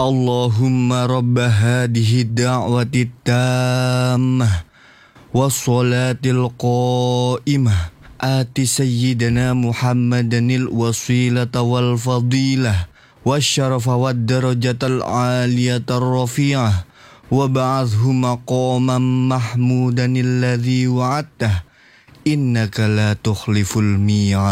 اللهم رب هذه الدعوة التامة والصلاة القائمة آت سيدنا محمدا الوسيلة والفضيلة والشرف والدرجة العالية الرفيعة وابعثه مقاما محمودا الذي وعدته إنك لا تخلف الميعاد.